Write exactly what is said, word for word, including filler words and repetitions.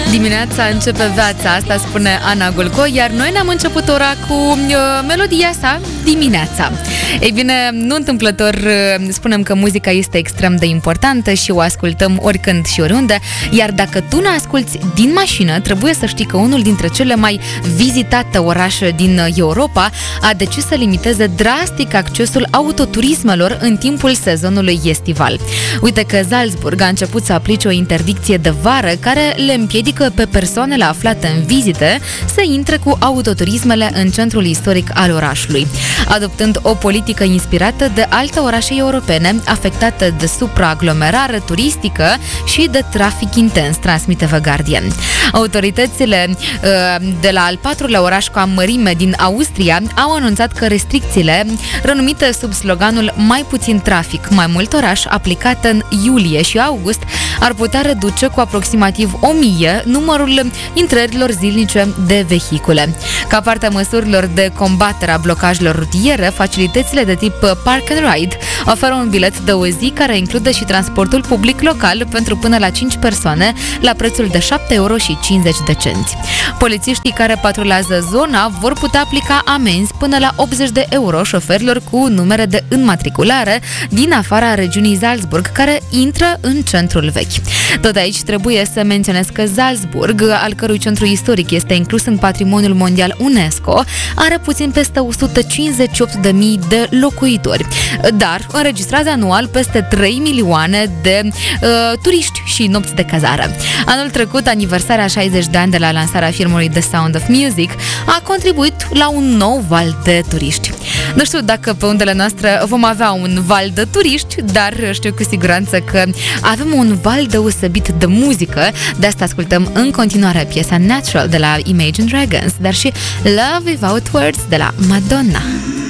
Dimineața începe viața, asta spune Ana Gulco, iar noi ne-am început ora cu uh, melodia sa, Dimineața. Ei bine, nu întâmplător uh, spunem că muzica este extrem de importantă și o ascultăm oricând și oriunde, iar dacă tu ne asculți din mașină, trebuie să știi că unul dintre cele mai vizitate orașe din Europa a decis să limiteze drastic accesul autoturismelor în timpul sezonului estival. Uite că Salzburg a început să aplice o interdicție de vară care le împiedică pe persoanele aflate în vizite să intre cu autoturismele în centrul istoric al orașului, adoptând o politică inspirată de alte orașe europene afectate de supraaglomerare turistică și de trafic intens, transmite The Guardian. Autoritățile de la al patrulea oraș cu mărime din Austria au anunțat că restricțiile, renumite sub sloganul Mai puțin trafic, mai mult oraș, aplicate în iulie și august, ar putea reduce cu aproximativ o mie numărul intrărilor zilnice de vehicule. Ca parte a măsurilor de combatere a blocajelor rutiere, facilitățile de tip Park and Ride oferă un bilet de o zi care include și transportul public local pentru până la cinci persoane la prețul de șapte euro și cincizeci de cenți. Polițiștii care patrulează zona vor putea aplica amenzi până la optzeci de euro șoferilor cu numere de înmatriculare din afara regiunii Salzburg care intră în centrul vechi. Tot aici trebuie să menționez că Salzburg, al cărui centru istoric este inclus în Patrimoniul Mondial UNESCO, are puțin peste o sută cincizeci și opt de mii de locuitori, dar înregistrează anual peste trei milioane de uh, turiști și nopți de cazară. Anul trecut, aniversarea șaizeci de ani de la lansarea filmului The Sound of Music a contribuit la un nou val de turiști. Nu știu dacă pe undele noastre vom avea un val de turiști, dar știu cu siguranță că avem un val deosebit de muzică. De asta ascultăm în continuare piesa Natural de la Imagine Dragons, dar și Love Without Words de la Madonna.